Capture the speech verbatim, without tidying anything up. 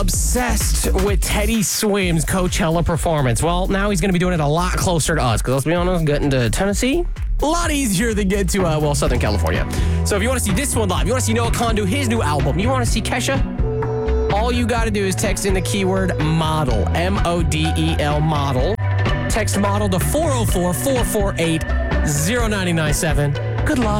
Obsessed with Teddy Swims' Coachella performance. Well, now he's going to be doing it a lot closer to us, because let's be honest, getting to Tennessee, a lot easier than get to, uh, well, Southern California. So if you want to see this one live, you want to see Noah Khan do his new album, you want to see Kesha, all you got to do is text in the keyword model, M O D E L model. Text model to four oh four, four four eight, oh nine nine seven. Good luck.